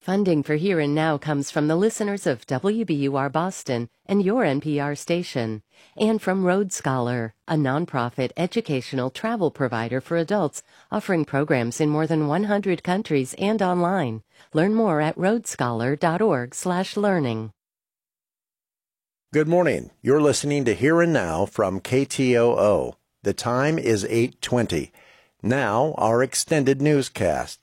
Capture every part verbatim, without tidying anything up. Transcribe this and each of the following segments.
Funding for Here and Now comes from the listeners of W B U R Boston and your N P R station, and from Road Scholar, a nonprofit educational travel provider for adults offering programs in more than one hundred countries and online. Learn more at roadscholar.org slash learning. Good morning. You're listening to Here and Now from K T O O. The time is eight twenty. Now, our extended newscast.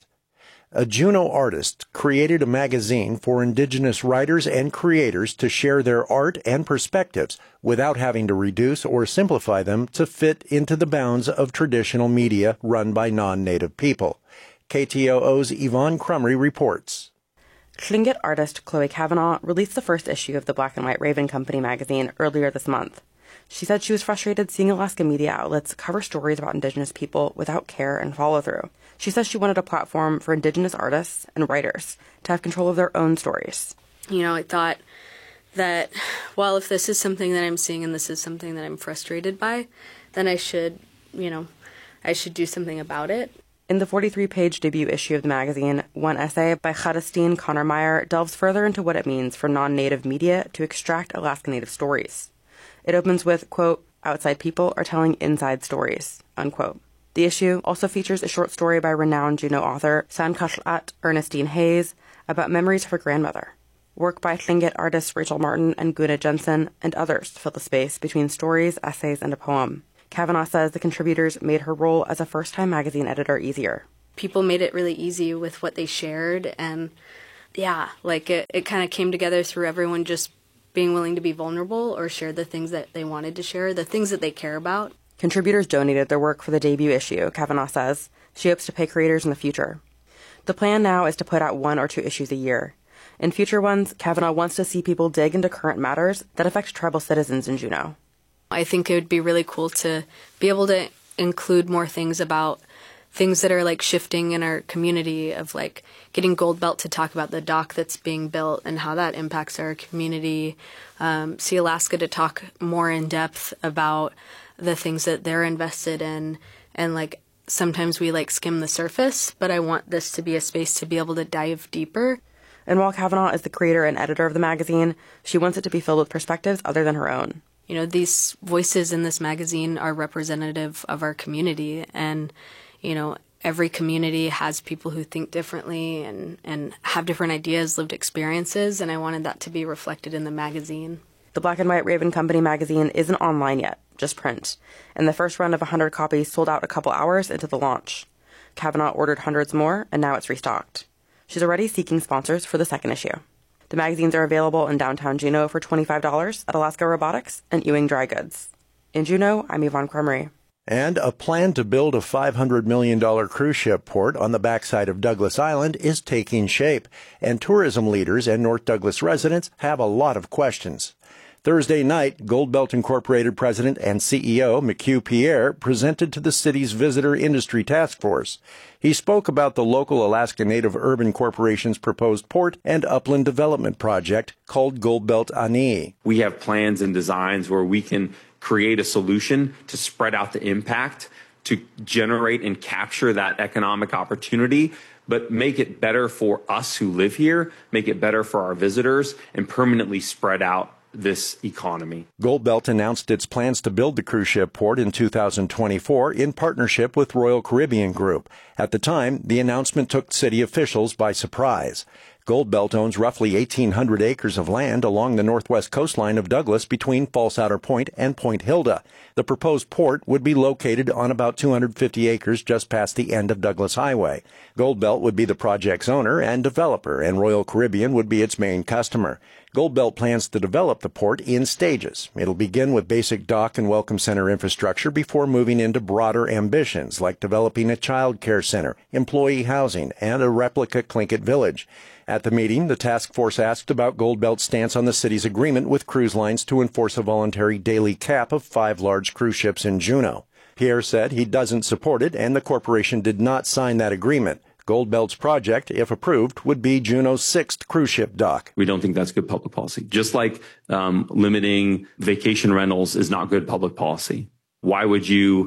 A Juneau artist created a magazine for Indigenous writers and creators to share their art and perspectives without having to reduce or simplify them to fit into the bounds of traditional media run by non-Native people. K T O O's Yvonne Crumry reports. Tlingit artist Chloe Kavanaugh released the first issue of the Black and White Raven Company magazine earlier this month. She said she was frustrated seeing Alaska media outlets cover stories about Indigenous people without care and follow-through. She says she wanted a platform for Indigenous artists and writers to have control of their own stories. You know, I thought that, well, if this is something that I'm seeing and this is something that I'm frustrated by, then I should, you know, I should do something about it. In the forty-three page debut issue of the magazine, one essay by Chadestine Connor-Meyer delves further into what it means for non-Native media to extract Alaska Native stories. It opens with, quote, "Outside people are telling inside stories," unquote. The issue also features a short story by renowned Juneau author Sankashlat Ernestine Hayes about memories of her grandmother. Work by Tlingit artists Rachel Martin and Guna Jensen and others fill the space between stories, essays, and a poem. Kavanaugh says the contributors made her role as a first-time magazine editor easier. People made it really easy with what they shared, and yeah, like it, it kind of came together through everyone just being willing to be vulnerable or share the things that they wanted to share, the things that they care about. Contributors donated their work for the debut issue, Kavanaugh says. She hopes to pay creators in the future. The plan now is to put out one or two issues a year. In future ones, Kavanaugh wants to see people dig into current matters that affect tribal citizens in Juneau. I think it would be really cool to be able to include more things about things that are like shifting in our community, of like getting Gold Belt to talk about the dock that's being built and how that impacts our community. Um, See Alaska to talk more in depth about the things that they're invested in. And like sometimes we like skim the surface, but I want this to be a space to be able to dive deeper. And while Kavanaugh is the creator and editor of the magazine, she wants it to be filled with perspectives other than her own. You know, these voices in this magazine are representative of our community, and you know, every community has people who think differently and, and have different ideas, lived experiences, and I wanted that to be reflected in the magazine. The Black and White Raven Company magazine isn't online yet, just print, and the first run of one hundred copies sold out a couple hours into the launch. Kavanaugh ordered hundreds more, and now it's restocked. She's already seeking sponsors for the second issue. The magazines are available in downtown Juneau for twenty-five dollars at Alaska Robotics and Ewing Dry Goods. In Juneau, I'm Yvonne Crumry. And a plan to build a five hundred million dollars cruise ship port on the backside of Douglas Island is taking shape, and tourism leaders and North Douglas residents have a lot of questions. Thursday night, Gold Belt Incorporated President and C E O McHugh Pierre presented to the city's Visitor Industry Task Force. He spoke about the local Alaska Native Urban Corporation's proposed port and upland development project called Gold Belt Ani. We have plans and designs where we can create a solution to spread out the impact, to generate and capture that economic opportunity, but make it better for us who live here, make it better for our visitors, and permanently spread out this economy. Gold Belt announced its plans to build the cruise ship port in two thousand twenty-four in partnership with Royal Caribbean Group. At the time, the announcement took city officials by surprise. Gold Belt owns roughly eighteen hundred acres of land along the northwest coastline of Douglas between False Outer Point and Point Hilda. The proposed port would be located on about two hundred fifty acres just past the end of Douglas Highway. Gold Belt would be the project's owner and developer, and Royal Caribbean would be its main customer. Gold Belt plans to develop the port in stages. It'll begin with basic dock and welcome center infrastructure before moving into broader ambitions like developing a child care center, employee housing, and a replica Tlingit village. At the meeting, the task force asked about Gold Belt's stance on the city's agreement with cruise lines to enforce a voluntary daily cap of five large cruise ships in Juneau. Pierre said he doesn't support it, and the corporation did not sign that agreement. Gold Belt's project, if approved, would be Juneau's sixth cruise ship dock. We don't think that's good public policy. Just like um, limiting vacation rentals is not good public policy. Why would you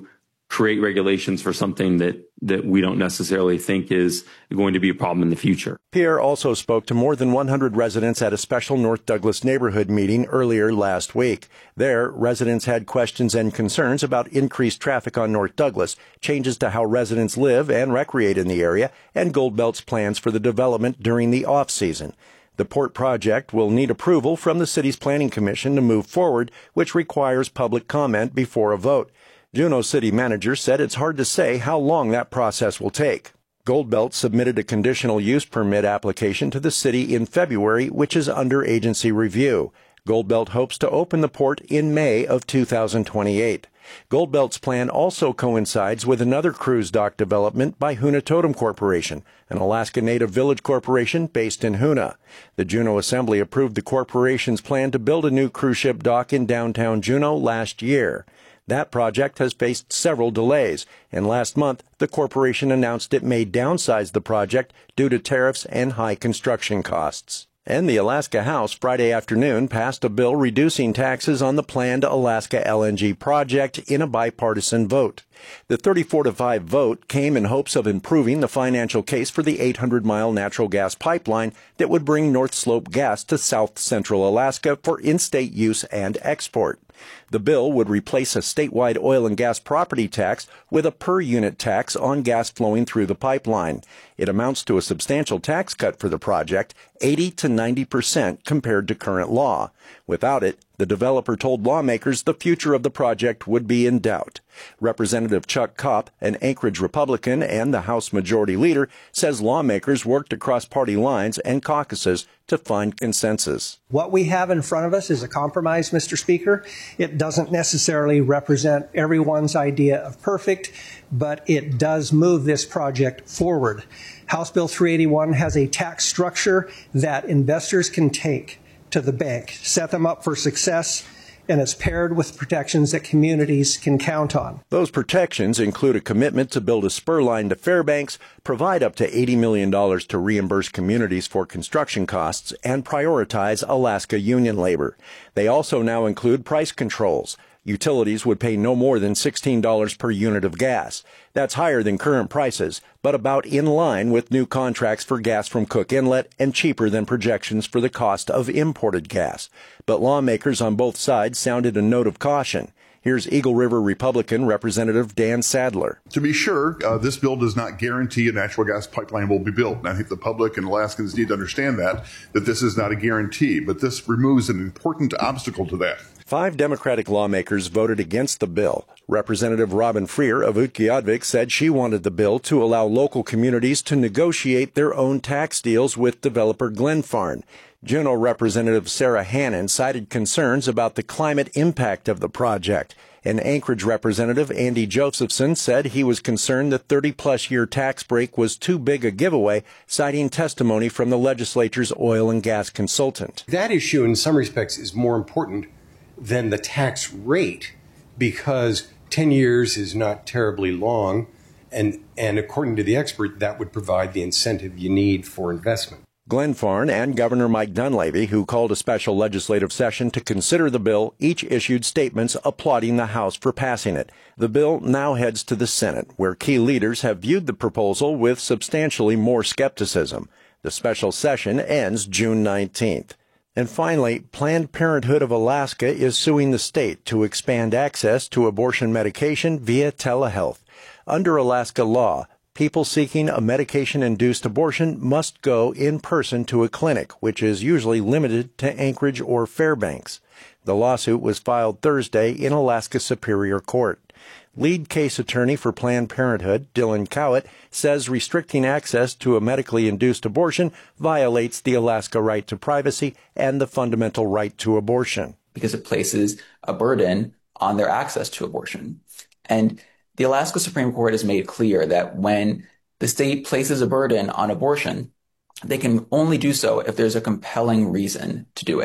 create regulations for something that, that we don't necessarily think is going to be a problem in the future. Pierre also spoke to more than one hundred residents at a special North Douglas neighborhood meeting earlier last week. There, residents had questions and concerns about increased traffic on North Douglas, changes to how residents live and recreate in the area, and Gold Belt's plans for the development during the off-season. The port project will need approval from the city's planning commission to move forward, which requires public comment before a vote. Juneau city manager said it's hard to say how long that process will take. Gold Belt submitted a conditional use permit application to the city in February, which is under agency review. Gold Belt hopes to open the port in May of two thousand twenty-eight. Gold Belt's plan also coincides with another cruise dock development by Hoonah Totem Corporation, an Alaska Native village corporation based in Hoonah. The Juneau Assembly approved the corporation's plan to build a new cruise ship dock in downtown Juneau last year. That project has faced several delays, and last month the corporation announced it may downsize the project due to tariffs and high construction costs. And the Alaska House Friday afternoon passed a bill reducing taxes on the planned Alaska L N G project in a bipartisan vote. The thirty-four to five vote came in hopes of improving the financial case for the eight hundred mile natural gas pipeline that would bring North Slope gas to south central Alaska for in-state use and export. The bill would replace a statewide oil and gas property tax with a per-unit tax on gas flowing through the pipeline. It amounts to a substantial tax cut for the project, eighty to ninety percent compared to current law. Without it, the developer told lawmakers the future of the project would be in doubt. Representative Chuck Kopp, an Anchorage Republican and the House Majority Leader, says lawmakers worked across party lines and caucuses to find consensus. What we have in front of us is a compromise, Mister Speaker. It doesn't necessarily represent everyone's idea of perfect, but it does move this project forward. House Bill three eighty-one has a tax structure that investors can take to the bank, set them up for success, and it's paired with protections that communities can count on. Those protections include a commitment to build a spur line to Fairbanks, provide up to eighty million dollars to reimburse communities for construction costs, and prioritize Alaska union labor. They also now include price controls. Utilities would pay no more than sixteen dollars per unit of gas. That's higher than current prices, but about in line with new contracts for gas from Cook Inlet and cheaper than projections for the cost of imported gas. But lawmakers on both sides sounded a note of caution. Here's Eagle River Republican Representative Dan Sadler. To be sure, uh, this bill does not guarantee a natural gas pipeline will be built. And I think the public and Alaskans need to understand that, that this is not a guarantee. But this removes an important obstacle to that. Five Democratic lawmakers voted against the bill. Representative Robin Freer of Utqiagvik said she wanted the bill to allow local communities to negotiate their own tax deals with developer Glenfarne. Juneau Representative Sarah Hannon cited concerns about the climate impact of the project. And Anchorage Representative Andy Josephson said he was concerned the thirty-plus year tax break was too big a giveaway, citing testimony from the legislature's oil and gas consultant. That issue, in some respects, is more important than the tax rate, because ten years is not terribly long, and, and according to the expert, that would provide the incentive you need for investment. Glenfarne and Governor Mike Dunleavy, who called a special legislative session to consider the bill, each issued statements applauding the House for passing it. The bill now heads to the Senate, where key leaders have viewed the proposal with substantially more skepticism. The special session ends June nineteenth. And finally, Planned Parenthood of Alaska is suing the state to expand access to abortion medication via telehealth. Under Alaska law, people seeking a medication-induced abortion must go in person to a clinic, which is usually limited to Anchorage or Fairbanks. The lawsuit was filed Thursday in Alaska Superior Court. Lead case attorney for Planned Parenthood, Dylan Cowett, says restricting access to a medically induced abortion violates the Alaska right to privacy and the fundamental right to abortion. Because it places a burden on their access to abortion. And the Alaska Supreme Court has made clear that when the state places a burden on abortion, they can only do so if there's a compelling reason to do it.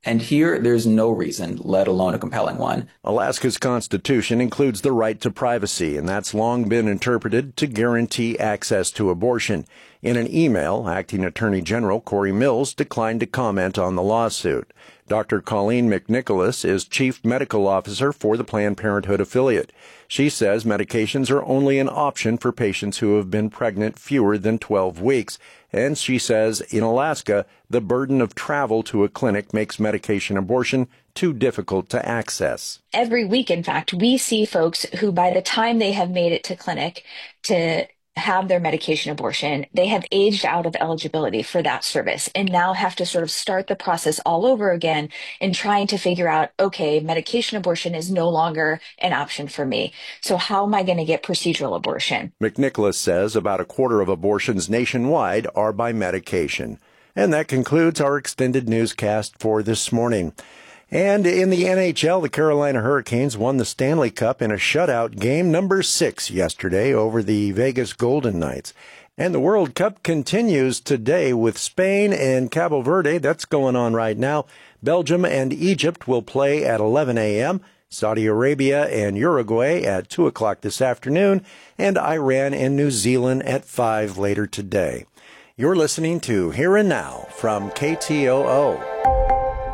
And here, there's no reason, let alone a compelling one. Alaska's Constitution includes the right to privacy, and that's long been interpreted to guarantee access to abortion. In an email, Acting Attorney General Corey Mills declined to comment on the lawsuit. Doctor Colleen McNicholas is Chief Medical Officer for the Planned Parenthood affiliate. She says medications are only an option for patients who have been pregnant fewer than twelve weeks. And she says in Alaska, the burden of travel to a clinic makes medication abortion too difficult to access. Every week, in fact, we see folks who, by the time they have made it to clinic to have their medication abortion, they have aged out of eligibility for that service and now have to sort of start the process all over again in trying to figure out, okay, medication abortion is no longer an option for me. So how am I going to get procedural abortion? McNicholas says about a quarter of abortions nationwide are by medication. And that concludes our extended newscast for this morning. And in the N H L, the Carolina Hurricanes won the Stanley Cup in a shutout game number six yesterday over the Vegas Golden Knights. And the World Cup continues today with Spain and Cabo Verde. That's going on right now. Belgium and Egypt will play at eleven a.m., Saudi Arabia and Uruguay at two o'clock this afternoon, and Iran and New Zealand at five later today. You're listening to Here and Now from K T O O.